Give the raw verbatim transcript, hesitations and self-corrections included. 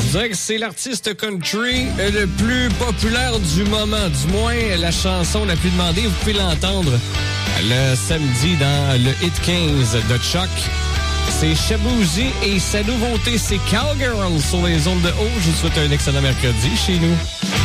Je dirais que c'est l'artiste country le plus populaire du moment. Du moins, la chanson la plus demandée. Vous pouvez l'entendre le samedi dans le Hit quinze de Chuck. C'est Shaboozey et sa nouveauté, c'est Cowgirl sur les ondes de haut. Je vous souhaite un excellent mercredi chez nous.